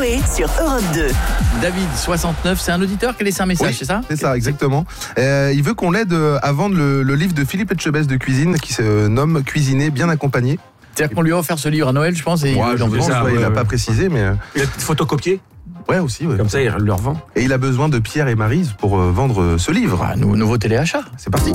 Coé sur Europe 2. David, 69, c'est un auditeur qui a laissé un message, Oui, c'est ça? C'est ça, exactement. Il veut qu'on l'aide à vendre le livre de Philippe Etchebest de cuisine qui se nomme Cuisiner bien accompagné. C'est-à-dire qu'on lui a offert ce livre à Noël, je pense, et Ouais, il je en pense, veut. il n'a pas précisé, mais Il a photocopié, ouais aussi. Ouais. comme ça il le revend. Et il a besoin de Pierre et Maryse pour vendre ce livre. Ah, nouveau téléachat. C'est parti.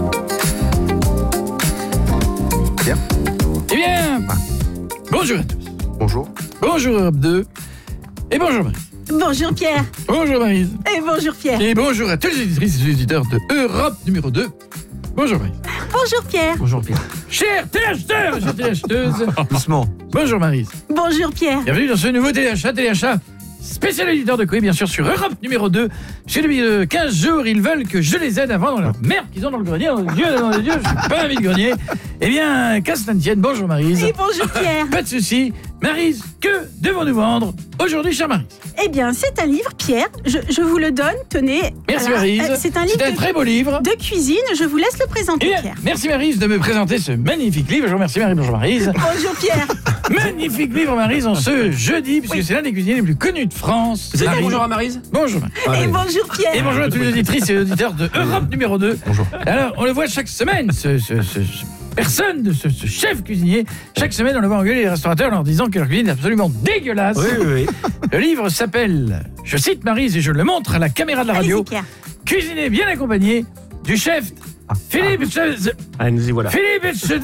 Pierre, Eh bien, bonjour à tous. bonjour. Bonjour Europe 2. Et bonjour Marie. Bonjour Pierre. Bonjour Maryse. Et bonjour Pierre. Et bonjour à tous les éditrices et les éditeurs de Europe numéro 2. Bonjour Maryse. Bonjour Pierre. Bonjour Pierre. Chers téléacheteurs et chères téléacheteuses. Doucement. Bonjour Maryse. Bonjour Pierre. Bienvenue dans ce nouveau téléachat spécial éditeur de Coé, bien sûr, sur Europe numéro 2. Chez depuis 15 jours, ils veulent que je les aide à vendre leur merde qu'ils ont dans le grenier. Dans les dieux, je suis pas un vide-grenier. Eh bien, qu'à cela ne tienne, bonjour Maryse. Et bonjour Pierre. Pas de soucis. Maryse, que devons-nous vendre aujourd'hui, chère Maryse? Eh bien, c'est un livre, Pierre. Je vous le donne. Tenez. Merci Voilà. Maryse. C'est un livre C'est un très beau livre. de cuisine. Je vous laisse le présenter, Eh bien, Pierre. merci Maryse de me présenter ce magnifique livre. Je vous remercie Maryse, bonjour Maryse. Bonjour Pierre. Magnifique livre Maryse en ce jeudi, puisque c'est l'un des cuisiniers les plus connus de France. Vous avez dit Maryse. bonjour à Maryse? Bonjour. Et bonjour Pierre. Et bonjour à tous les auditrices et auditeurs de Europe numéro 2. Bonjour. Alors, on le voit chaque semaine, ce chef cuisinier. Chaque semaine, on le voit engueuler les restaurateurs en leur disant que leur cuisine est absolument dégueulasse. Oui. Le livre s'appelle, je cite Maryse et je le montre à la caméra de la radio, Allez-y, Pierre. Cuisiner bien accompagné du chef Philippe Allez, nous y voilà. Etchebest.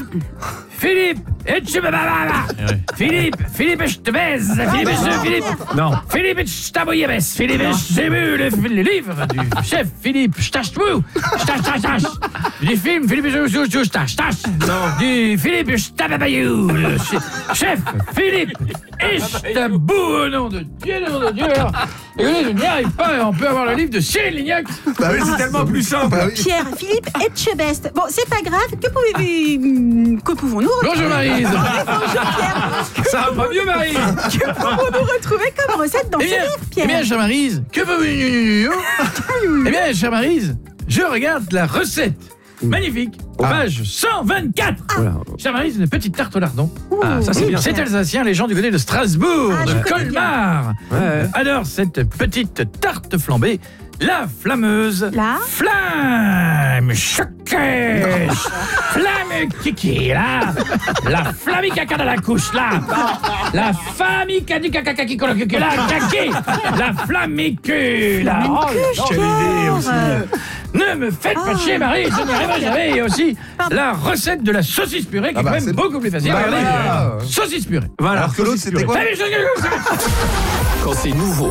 Non. Philippe Echtaboyebes, Philippe Echebus, le livre du chef Philippe Chtachmou, du film Philippe Chtach, du Philippe Echtabayou, le chef Philippe Echtabou, au nom de Dieu, Alors, écoutez, je n'y arrive pas, on peut avoir le livre de Cyril Lignac. Bah oui, C'est tellement plus simple. Bah oui. Pierre, Philippe Etchebest. Bon, c'est pas grave. Que pouvons-nous retrouver? Bonjour Maryse. Bonjour Pierre. Ça va pas mieux Maryse? Que pouvons-nous retrouver comme recette dans ce livre, Pierre? Eh bien, chère Maryse, que veux-vous? Eh bien, chère Maryse, je regarde la recette. Magnifique, page 124. Voilà. Chère Maryse, une petite tarte au lardon. Ah, ça c'est bien. C'est alsacien, les gens du côté de Strasbourg, Ah, je de connais Colmar. Ouais. Alors, cette petite tarte flambée, la flameuse La flamme choquée, flamme kiki, là, la flamme caca de la couche, là, la famille du caca kaki la kaki, la flamme cul, là. Oh, Quelle idée aussi. ne me faites pas chier, Marie, je n'y arriverai jamais. Et aussi, la recette de la saucisse purée, qui est bah, quand même c'est- beaucoup plus facile. Bah, Regardez, voilà. saucisse purée. Voilà. Alors que l'autre, c'était quoi? Salut, Quand c'est nouveau,